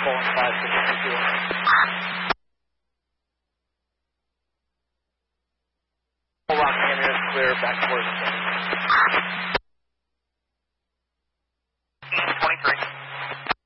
Poland 5620. Rock Canada is clear back towards the